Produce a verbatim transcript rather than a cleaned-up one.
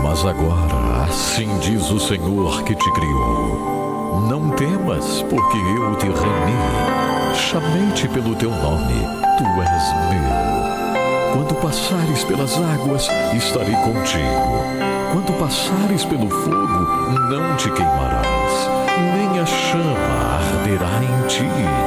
Mas agora, assim diz o Senhor que te criou: não temas, porque eu te remi. Chamei-te pelo teu nome, tu és meu. Quando passares pelas águas, estarei contigo. Quando passares pelo fogo, não te queimarás, nem a chama arderá em ti.